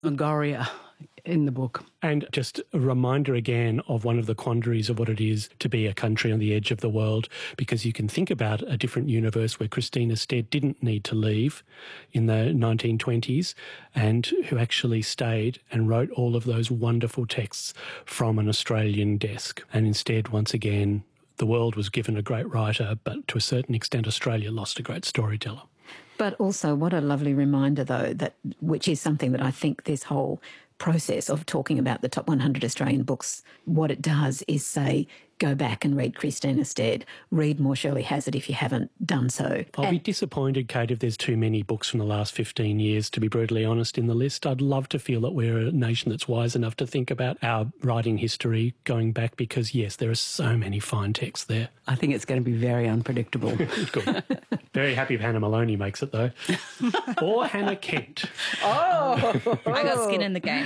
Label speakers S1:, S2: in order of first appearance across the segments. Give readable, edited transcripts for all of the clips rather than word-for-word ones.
S1: Goria in the book.
S2: And just a reminder again of one of the quandaries of what it is to be a country on the edge of the world, because you can think about a different universe where Christina Stead didn't need to leave in the 1920s and who actually stayed and wrote all of those wonderful texts from an Australian desk. And instead, once again, the world was given a great writer, but to a certain extent, Australia lost a great storyteller.
S3: But also, what a lovely reminder, though, which is something that I think this whole process of talking about the top 100 Australian books, what it does is say, go back and read Christina Stead, read more Shirley Hazzard if you haven't done so.
S2: I'll be disappointed, Kate, if there's too many books from the last 15 years, to be brutally honest, in the list. I'd love to feel that we're a nation that's wise enough to think about our writing history going back because, yes, there are so many fine texts there.
S1: I think it's going to be very unpredictable.
S2: Good. Very happy if Hannah Maloney makes it, though. Or Hannah Kent.
S4: I got skin in the game.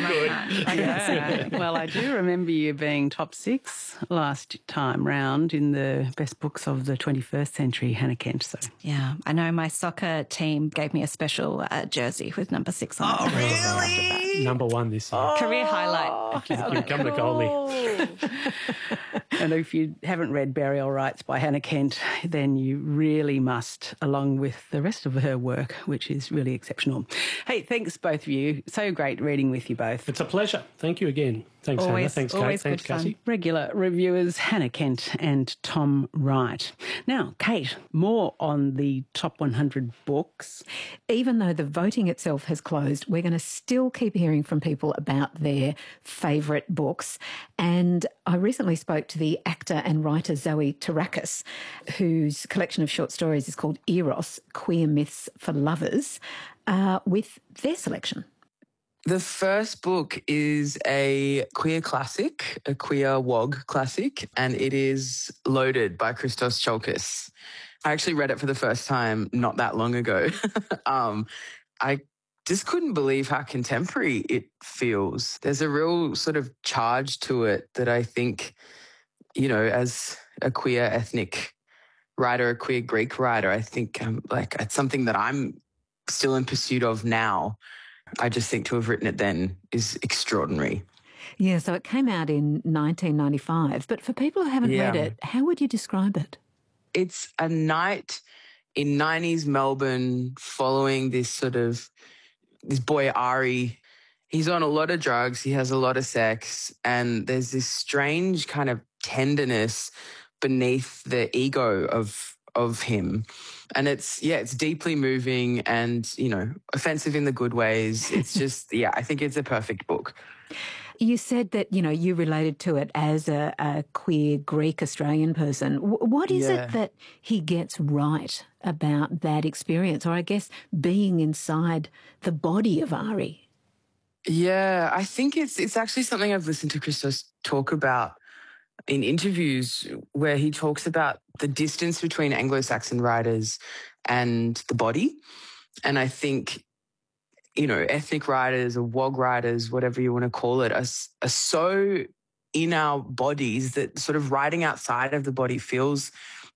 S1: Well, I do remember you being top 6 last time round in the best books of the 21st century, Hannah Kent. So
S4: yeah, I know my soccer team gave me a special jersey with number 6 on it.
S5: Oh, really?
S2: Number 1 this year.
S4: Career highlight.
S2: You become the goalie.
S1: And if you haven't read Burial Rites by Hannah Kent, then you really must, along with the rest of her work, which is really exceptional. Hey, thanks both of you. So great reading with you both.
S2: It's a pleasure. Thank you again. Thanks,
S4: Always,
S2: Hannah. Thanks, Kate.
S4: always
S2: Thanks,
S4: good fun.
S2: Cassie.
S1: Regular reviewers Hannah Kent and Tom Wright. Now, Kate, more on the top 100 books.
S3: Even though the voting itself has closed, we're going to still keep hearing from people about their favourite books. And I recently spoke to the actor and writer Zoe Terakis, whose collection of short stories is called Eros, Queer Myths for Lovers, with their selection.
S6: The first book is a queer classic, a queer WOG classic, and it is Loaded by Christos Tsiolkas. I actually read it for the first time not that long ago. I just couldn't believe how contemporary it feels. There's a real sort of charge to it that I think, you know, as a queer ethnic writer, a queer Greek writer, I think it's something that I'm still in pursuit of now. I just think to have written it then is extraordinary.
S3: Yeah, so it came out in 1995. But for people who haven't read it, how would you describe it?
S6: It's a night in 90s Melbourne following this boy Ari. He's on a lot of drugs, he has a lot of sex, and there's this strange kind of tenderness beneath the ego of him. And it's deeply moving and, you know, offensive in the good ways. It's just, I think it's a perfect book.
S3: You said that, you know, you related to it as a queer Greek Australian person. What is it that he gets right about that experience, or I guess being inside the body of Ari?
S6: Yeah, I think it's actually something I've listened to Christos talk about in interviews, where he talks about the distance between Anglo-Saxon writers and the body. And I think, you know, ethnic writers or WOG writers, whatever you want to call it, are so in our bodies that sort of writing outside of the body feels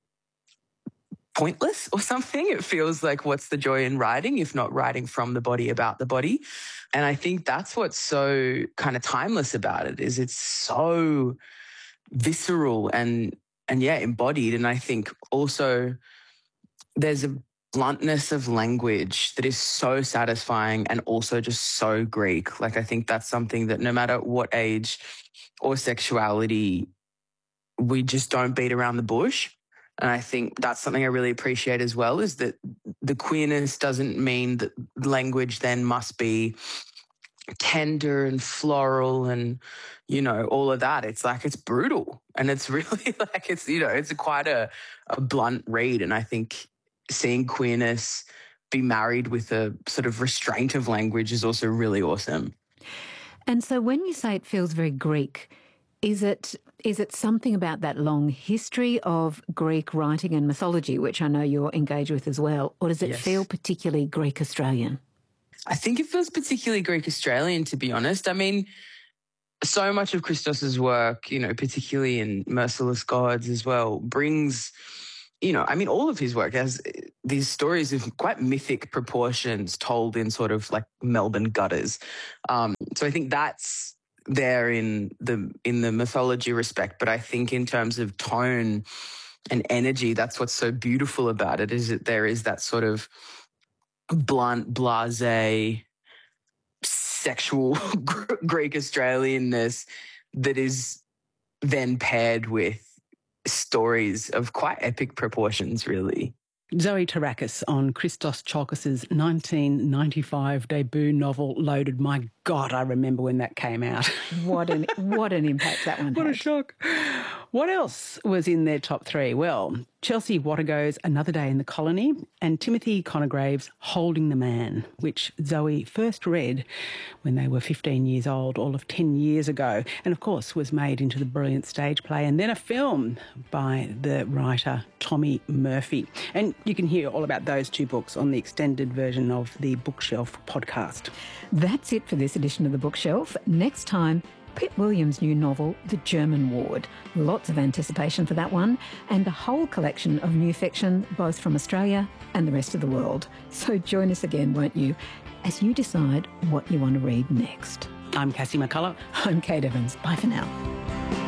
S6: pointless or something. It feels like, what's the joy in writing if not writing from the body about the body? And I think that's what's so kind of timeless about it, is it's so visceral and embodied. And I think also there's a bluntness of language that is so satisfying and also just so Greek. Like, I think that's something that no matter what age or sexuality, we just don't beat around the bush. And I think that's something I really appreciate as well, is that the queerness doesn't mean that language then must be tender and floral and, you know, all of that. It's like, it's brutal, and it's really like, it's, you know, it's quite a blunt read. And I think seeing queerness be married with a sort of restraint of language is also really awesome.
S3: And so when you say it feels very Greek, is it something about that long history of Greek writing and mythology, which I know you're engaged with as well, or does it feel particularly Greek Australian?
S6: I think it feels particularly Greek Australian, to be honest. I mean, so much of Christos's work, you know, particularly in Merciless Gods as well, brings all of his work has these stories of quite mythic proportions told in sort of like Melbourne gutters. So I think that's there in the mythology respect. But I think in terms of tone and energy, that's what's so beautiful about it, is that there is that sort of blunt, blasé, sexual Greek Australianness that is then paired with stories of quite epic proportions, really.
S1: Zoe Terakes on Christos Tsiolkas' 1995 debut novel, Loaded. My God, I remember when that came out.
S3: What an impact that one had.
S1: What a shock. What else was in their top three? Well, Chelsea Wattago's Another Day in the Colony and Timothy Conograve's Holding the Man, which Zoe first read when they were 15 years old, all of 10 years ago, and of course was made into the brilliant stage play and then a film by the writer Tommy Murphy. And you can hear all about those two books on the extended version of the Bookshelf podcast.
S3: That's it for this edition of The Bookshelf. Next time, Pitt Williams' new novel, The German Ward. Lots of anticipation for that one, and a whole collection of new fiction, both from Australia and the rest of the world. So join us again, won't you, as you decide what you want to read next.
S1: I'm Cassie McCullough.
S3: I'm Kate Evans. Bye for now.